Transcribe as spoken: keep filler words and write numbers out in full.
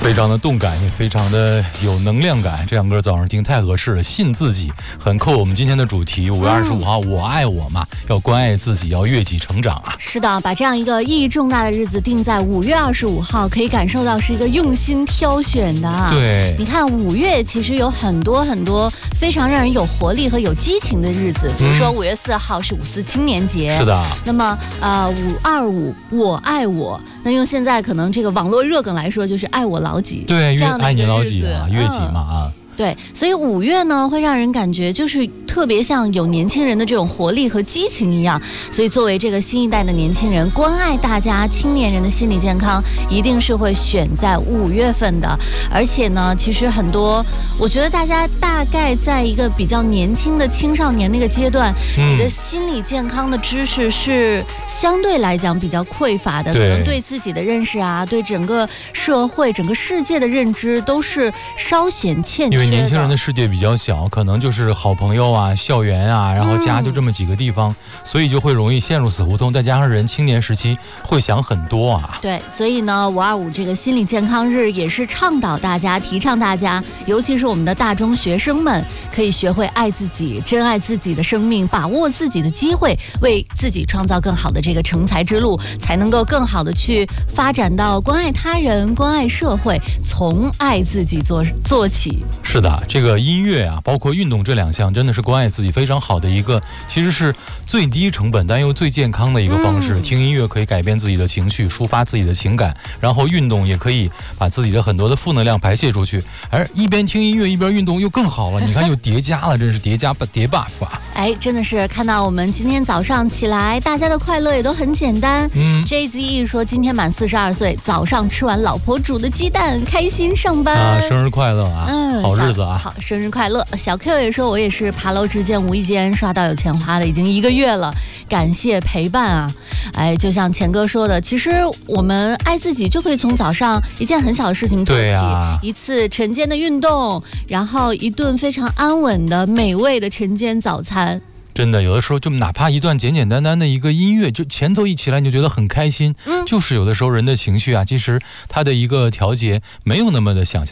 非常的动感，也非常的有能量感。这样歌早上听太合适了，信自己，很扣我们今天的主题。五月二十五号，嗯、我爱我嘛，要关爱自己，要悦己成长啊。 是的，把这样一个意义重大的日子定在五月二十五号，可以感受到是一个用心挑选的啊。 对， 你看五月其实有很多很多非常让人有活力和有激情的日子，比如说五月四号是五四青年节， 是的。 那么呃五二五我爱我。那用现在可能这个网络热梗来说，就是爱我老几， 对，爱你老几啊，悦己嘛啊。 嗯对，所以五月呢，会让人感觉就是特别像有年轻人的这种活力和激情一样。所以作为这个新一代的年轻人，关爱大家青年人的心理健康，一定是会选在五月份的。而且呢，其实很多，我觉得大家大概在一个比较年轻的青少年那个阶段，嗯、你的心理健康的知识是相对来讲比较匮乏的，可能对自己的认识啊，对整个社会、整个世界的认知都是稍显欠缺。 因为年轻人的世界比较小，可能就是好朋友啊、校园啊，然后家就这么几个地方，嗯、所以就会容易陷入死胡同。再加上人青年时期会想很多啊。 对，所以呢，五二五这个心理健康日也是倡导大家、提倡大家，尤其是我们的大中学生们，可以学会爱自己，珍爱自己的生命，把握自己的机会，为自己创造更好的这个成才之路，才能够更好的去发展到关爱他人、关爱社会，从爱自己做做起。 是的，这个音乐啊，包括运动这两项，真的是关爱自己非常好的一个，其实是最低成本但又最健康的一个方式。嗯、听音乐可以改变自己的情绪，抒发自己的情感，然后运动也可以把自己的很多的负能量排泄出去。而一边听音乐一边运动又更好了，你看又叠加了，真是叠加叠 buff 啊！ 哎，真的是看到我们今天早上起来，大家的快乐也都很简单。嗯 ，J Z E 说今天满四十二岁，早上吃完老婆煮的鸡蛋，开心上班啊，生日快乐啊！嗯，好日子啊！ 好，生日快乐！小 Q 也说，我也是爬楼之间无意间刷到有钱花的，已经一个月了，感谢陪伴啊！哎，就像钱哥说的，其实我们爱自己就可以从早上一件很小的事情做起，啊、一次晨间的运动，然后一顿非常安稳的美味的晨间早餐。 真的，有的时候就哪怕一段简简单单的一个音乐，就前奏一起来你就觉得很开心。嗯，就是有的时候人的情绪啊，其实它的一个调节没有那么的想象。